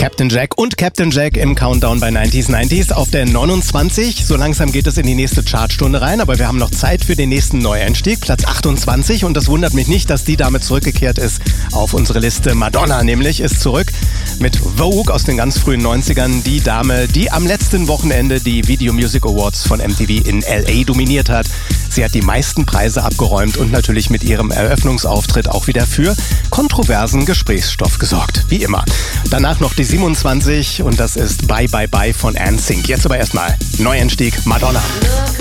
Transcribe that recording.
Captain Jack und Captain Jack im Countdown bei 90s auf der 29. So langsam geht es in die nächste Chartstunde rein, aber wir haben noch Zeit für den nächsten Neueinstieg, Platz 28. Und das wundert mich nicht, dass die Dame zurückgekehrt ist auf unsere Liste. Madonna nämlich ist zurück mit Vogue aus den ganz frühen 90ern. Die Dame, die am letzten Wochenende die Video Music Awards von MTV in L.A. dominiert hat. Sie hat die meisten Preise abgeräumt und natürlich mit ihrem Eröffnungsauftritt auch wieder für kontroversen Gesprächsstoff gesorgt. Wie immer. Danach noch die 27 und das ist Bye Bye Bye von NSYNC. Jetzt aber erstmal Neueinstieg Madonna.